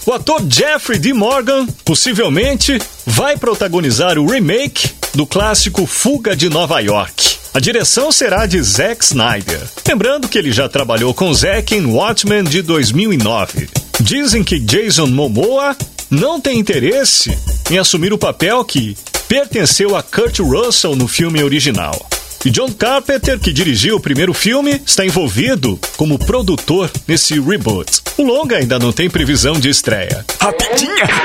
O ator Jeffrey D. Morgan, possivelmente, vai protagonizar o remake do clássico Fuga de Nova York. A direção será de Zack Snyder. Lembrando que ele já trabalhou com Zack em Watchmen de 2009. Dizem que Jason Momoa não tem interesse em assumir o papel que pertenceu a Kurt Russell no filme original. E John Carpenter, que dirigiu o primeiro filme, está envolvido como produtor nesse reboot. O longa ainda não tem previsão de estreia. Rapidinha,